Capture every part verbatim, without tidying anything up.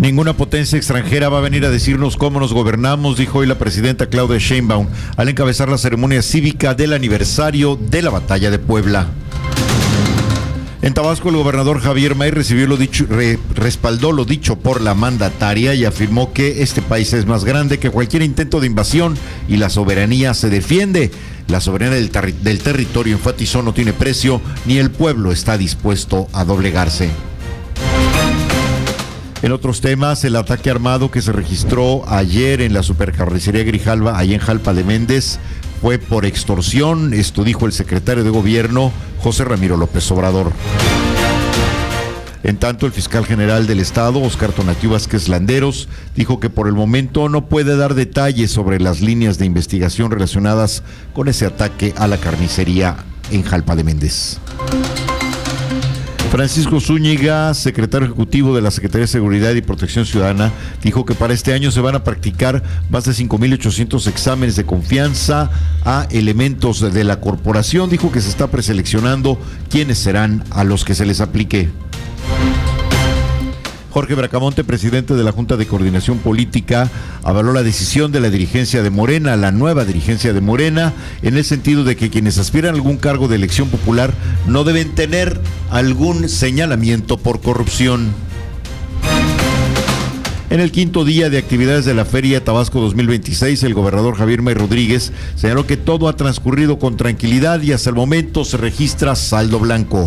Ninguna potencia extranjera va a venir a decirnos cómo nos gobernamos, dijo hoy la presidenta Claudia Sheinbaum al encabezar la ceremonia cívica del aniversario de la Batalla de Puebla. En Tabasco, el gobernador Javier May recibió lo dicho, re, respaldó lo dicho por la mandataria y afirmó que este país es más grande que cualquier intento de invasión y la soberanía se defiende. La soberanía del, ter del territorio, enfatizó, no tiene precio, ni el pueblo está dispuesto a doblegarse. En otros temas, el ataque armado que se registró ayer en la supercarnicería Grijalva, ahí en Jalpa de Méndez, fue por extorsión. Esto dijo el secretario de Gobierno, José Ramiro López Obrador. En tanto, el fiscal general del Estado, Óscar Tonatiu Vázquez Landeros, dijo que por el momento no puede dar detalles sobre las líneas de investigación relacionadas con ese ataque a la carnicería en Jalpa de Méndez. Francisco Zúñiga, secretario ejecutivo de la Secretaría de Seguridad y Protección Ciudadana, dijo que para este año se van a practicar más de cinco mil ochocientos exámenes de confianza a elementos de la corporación. Dijo que se está preseleccionando quiénes serán a los que se les aplique. Jorge Bracamonte, presidente de la Junta de Coordinación Política, avaló la decisión de la dirigencia de Morena, la nueva dirigencia de Morena, en el sentido de que quienes aspiran a algún cargo de elección popular no deben tener algún señalamiento por corrupción. En el quinto día de actividades de la Feria Tabasco dos mil veintiséis, el gobernador Javier May Rodríguez señaló que todo ha transcurrido con tranquilidad y hasta el momento se registra saldo blanco.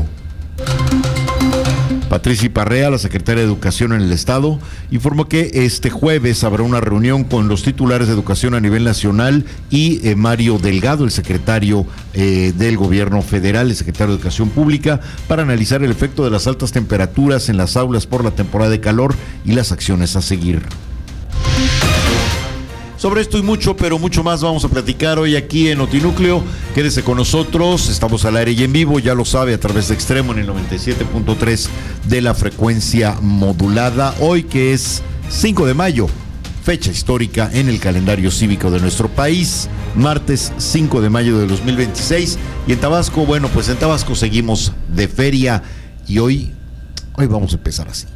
Patricia Parrea, la secretaria de Educación en el Estado, informó que este jueves habrá una reunión con los titulares de educación a nivel nacional y eh, Mario Delgado, el secretario eh, del Gobierno Federal, el secretario de Educación Pública, para analizar el efecto de las altas temperaturas en las aulas por la temporada de calor y las acciones a seguir. Sobre esto y mucho, pero mucho más vamos a platicar hoy aquí en Notinúcleo. Quédese con nosotros, estamos al aire y en vivo, ya lo sabe, a través de Extremo en el noventa y siete punto tres de la frecuencia modulada. Hoy que es cinco de mayo, fecha histórica en el calendario cívico de nuestro país, martes cinco de mayo de dos mil veintiséis. Y en Tabasco, bueno, pues en Tabasco seguimos de feria y hoy, hoy vamos a empezar así.